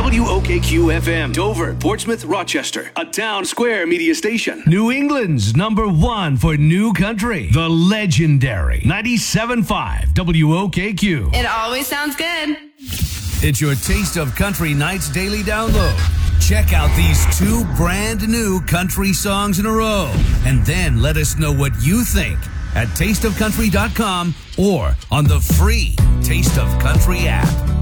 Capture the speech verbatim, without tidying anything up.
W O K Q F M, Dover, Portsmouth, Rochester, a Town Square media station. New England's number one for new country, the legendary ninety-seven point five W O K Q. It always sounds good. It's your Taste of Country Nights daily download. Check out these two brand new country songs in a row, and then let us know what you think at taste of country dot com or on the free Taste of Country app.